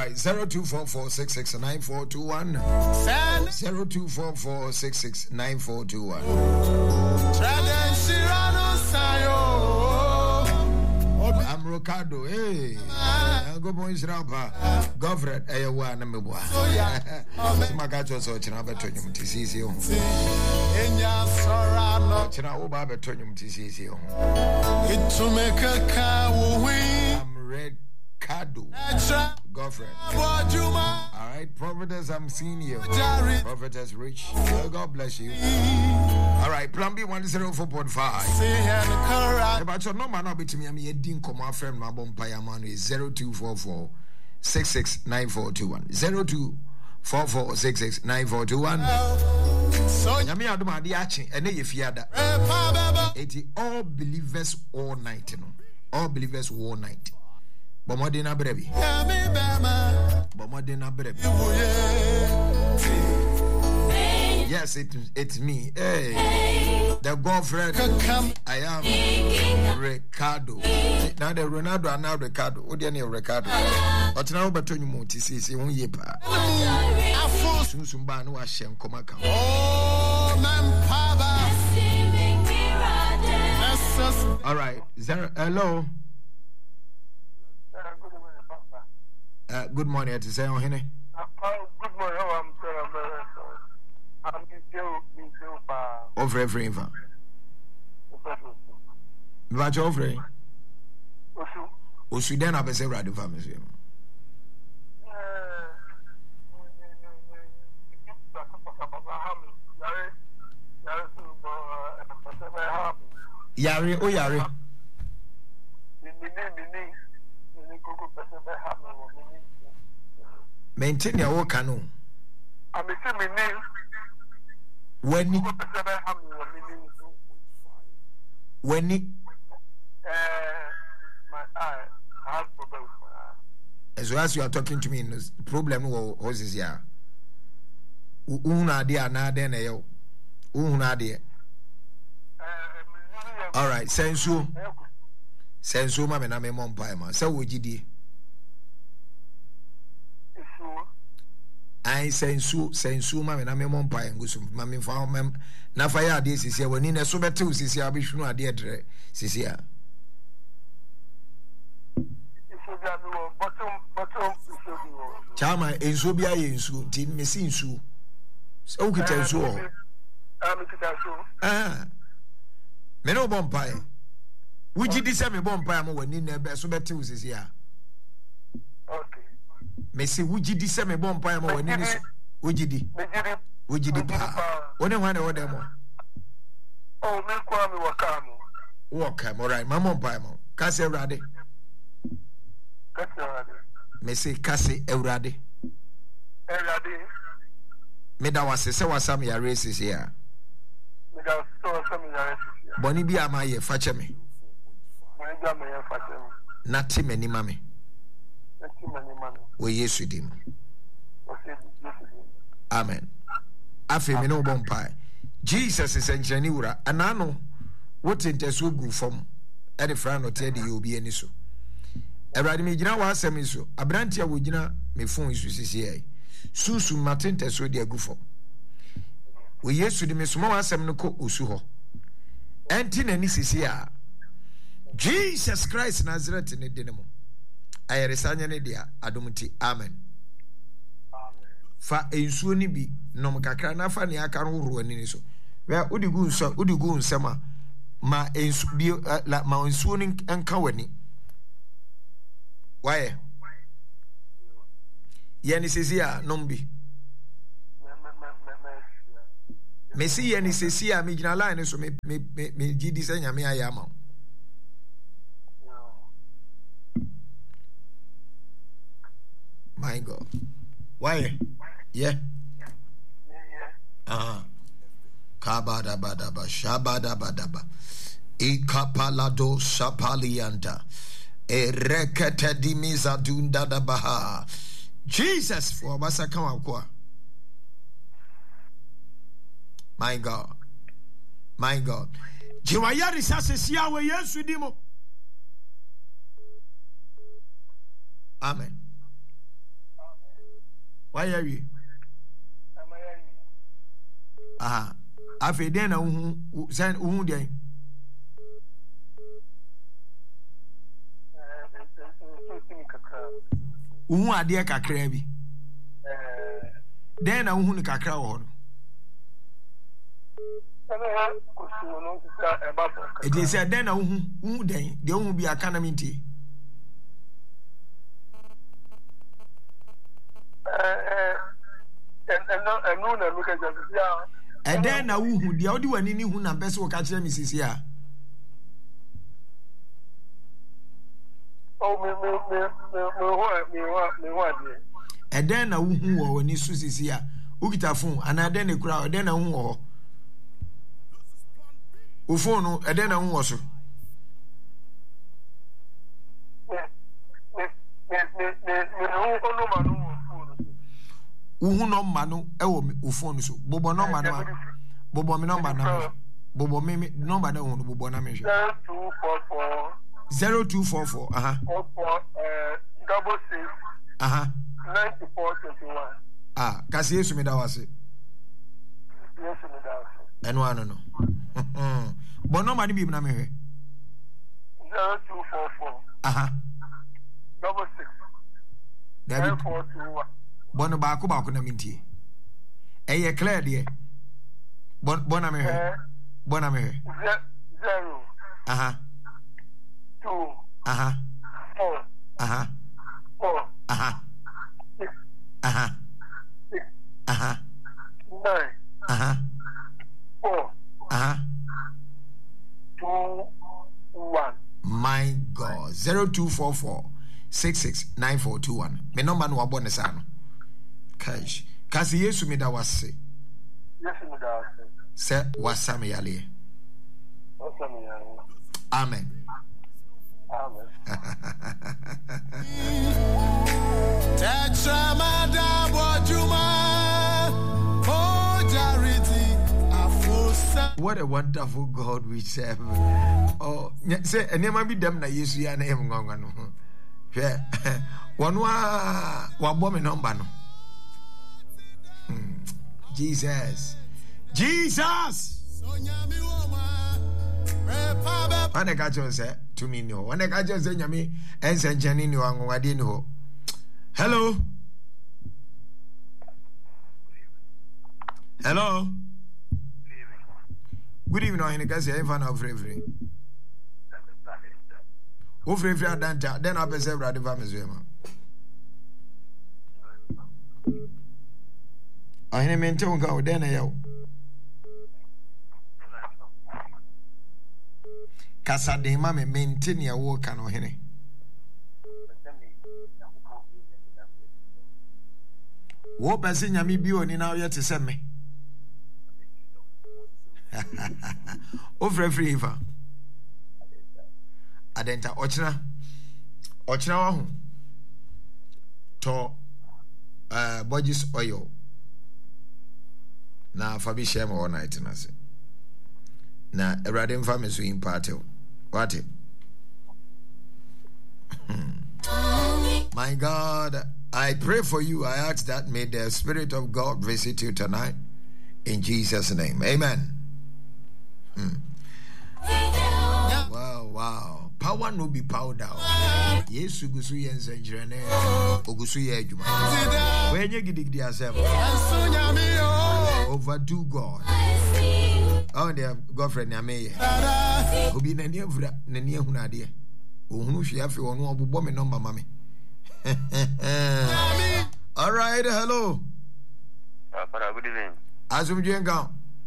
right, 0244669421. 0244669421. I'm Ricardo. Hey, go boy Israba. Governor Ayawa Namibwa. Smagacho so Chinabetonium TCCO. Chinawa Betonium TCCO. I'm Red Cado. Governor. All right, Prophetess, I'm seeing you. Prophetess Rich. God bless you. All right, Plan B 104.5. About your number, now between me and Dean come our friend, my bomb man is 0244 669421. 0244 669421. Yami Aduma Diachi, and if you had all believers all night, all believers all night. Bomodina Brebi. Bomodina Brebi. Yes, it's me. Hey, the girlfriend. I am Ricardo. Now the Ronaldo and now Ricardo. What do you need, Ricardo? But now, but you want to see one year. Sunsumba no Hashem Komaka. All right. Hello. Good morning. To say on Henny. Good morning. I'm over every info. But over Osu then I say radio family. Yari o yari. Maintain your work canoe. I'm a name. When my eye, I have problems with my eye. As you are talking to me, the problem was is here. Una dia na de na yo. Una dia. All right, sensu ma me na me mompa ma. Se wo gidi. I sensu ma me na me mompa ngusum ma me fa na fa ya de sisi wani na so bete sisi abihunu ade edre sisi a chama ensu bia ye ensu ti me si ensu o kita ensu o me no bompa e wuji di se me bompa ma wani na be so bete sisi a okay. Messi wujidi se me bon pa ma wani ni wujidi pa one wan e wode mo oh me kwa me wakam all right my mom pa mo kase eurade Messi kase eurade me da wase se wasam ya races here me da so wasam ya races boni bi ama ye fache me na ti mani mame we Yesu dim. Amen. Afi me no bon pai. Jesus is enchani wura. Anano what inteso gu fom. E de fra no te de obi ani so. Ewrade me gina wa asem so. Abrantia wo gina me fon isu sisi ai. Susu matente so de agu fom. We Yesu dim so ma asem no ko osu ho. Enti na ni sisi a. Jesus Christ Nazareth ne de ne mo. Ayeresanya ne dia adomti amen. Fa ensuo ni bi nom kakra na fa ne aka no horo ani so. We odigu nsema ma ensu bi la ma ensuo ni enka wani. Waye. Ye ni sisi a nom bi. Mesi ye ni sisi a me gina line so me gidi se nyame ayama. My God. Why? Yeah. Kabada badaba shabada badaba. Ikapalado sapalianta. Erekete dimiza dunda da baha. Jesus for masaka kwa. My God. My God. Jiwayari sasa siyawe Yesu dimo. Amen. Why are you? Aha. Afi den na send den. Ade kakra bi. Den na ni kakra wo no. It is said then who then the won't be a canamity. And then now who the audio and any who best will catch them is here. And then now who or any Susie here. Ukita phone and I then a crowd, then a who. Ufono edena hu wo so uhu no manu ewo ufono so bobo no manu bobo mi number na bobo mi number na hu no bobo na me hwe 0244 aha 44 aha 9421 kasi Yesu me da wase Yesu me da wase eno ano no bon no mani bi na me hwe 0244 aha 66 9421 bon ba ko na mintie eye clear de bon na me hwe bon na me hwe 0 aha 2 aha 4 aha 4 aha 6 aha 6 aha 9 aha 4 aha 2 1 my God 0244 669421 me number no wabɔ ne sa no cash kasi Yesu me da wase Yesu me da wase sɛ wasame yale amen amen what a wonderful God we serve. Oh, say enema bi dem na Yesu ya na em ngwa no. Hwe. Wono a wabɔ me number no. Jesus. Wane ka cho se to me no. Wane ka cho se nyame ensenchani ni wanwade ni ho. Hello. Good evening, I guess I have an free. Oh, free adanta, then I'll be several of them. I am in Tonga, then I yell. Casa de Mamma maintain your work and Henny. What by saying me be on in our yet to send me? Over free eva adenta ochina wa ho to Borges oil na fabi share my one night na se na erade mfa me so impart what my God, I pray for you. I ask that may the Spirit of God visit you tonight in Jesus' name. Amen. Wow. Power no be powder. Yes, gusu yense njrene. Ogusu ye adwuma. Wenye gidigidi asem. Overdo God. Oh, their girlfriend yame. Obi na nie vra, na nie hu na ade. Ohunu hwe afi ono obobọ me number mame. All right, hello. Father, good evening. Asumdwe nkan.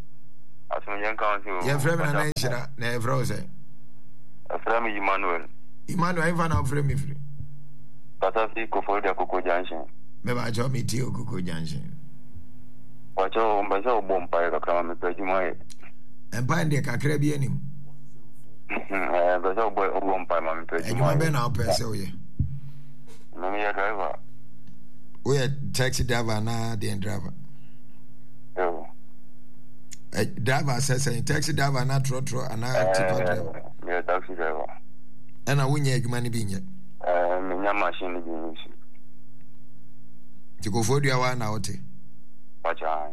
Your friend and I shall never say. A friend, Emmanuel. Emmanuel, I found out from me free. Patasi Kofodia Coco Junction. Maybe I join me to Coco Junction. Watch all by so bompire, come and pay my and find the Caribbean. But so boy, bompire, mammy, pay you my ben, I'll pass away. Mammy, a driver. We are taxi driver now, the driver. Oh. Driver says a taxi driver not trotro and I driver. Yeah, taxi driver. And I win your money being yet. My machine is Tikofo dua wa na wote. Pacha.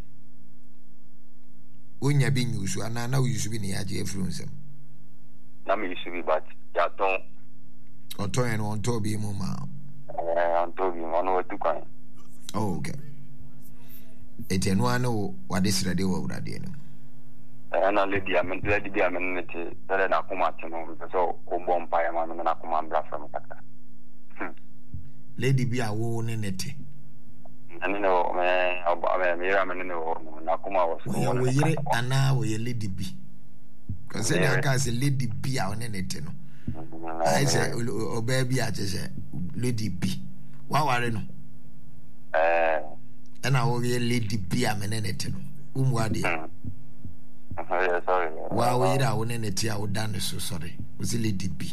Unya bi nyusu ana na uyusu bi ne yaje afuru nsem. Na me use bi but ya ton. Oton en on to bi mu ma. Anto bi mo no wetu kan. Oh, okay. Etenu anu wade srede wo urade no. Na lady amen nete tele na kuma tino so ko bompa ya ma na kuma mbra from kaka. Lady bi awo ne nete. Ani no me ya me no na kuma wo so. Wo yire ana wo ye lady bi. Cause any aka say lady bi a ne nete no. I say oba bi a je lady bi. Wa ware no. Ana wo ye lady bi a me ne nete no. Umwade. Sorry. Wa wo yira wo ne nete a wo dan so sorry. Wo say lady bi.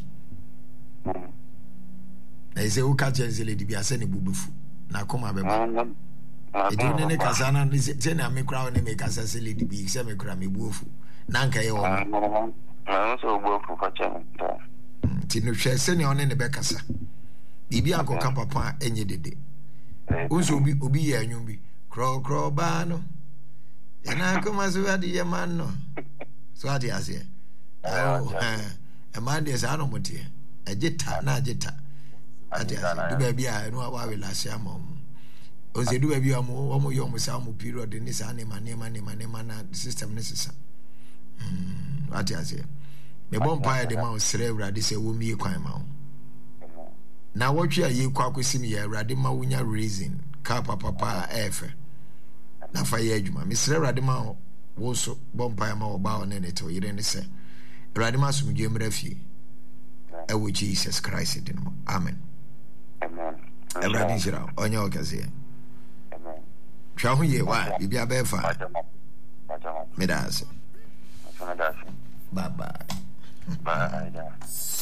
I say wo ka chen say lady bi a say ne bubufu. Na koma beba. Edi ne kasa na say na me kura wo ne me kasa say lady bi say me kura me buofu. Na nka ye wo. Na so buofu fa chen. Ti no hwe say ne one ne be kasa. Bibi akoka papa enye dede. Unso obi ye anwum bi. Kro ba no. Yana kuma so adi ye man no. So adi ase. E man dey say no motie. Ejeta na ajeta. Adi ase. Du ba bia no wa we lase amom. O se du ba bia mo yo mo sa mo period ni sa ne ma na system ne sisa. Adi ase. Me bon pa de ma o sere urade se wo mi kwan ma o. Na wotwe aye kwa akosi mi ya urade ma wonya reason ka papa efe. Na fa ye adwuma me sere urade ma wo so bon pa ma wo ba o ne ne to yire ne se. Urade ma so mdwe mra fie. Ewo Jesus Christ din mo. Amen. Amen. Urade jira onye okaze. Amen. Twa ho ye wa bibia ba fa. Medase. Bye bye. Bye bye. Bye.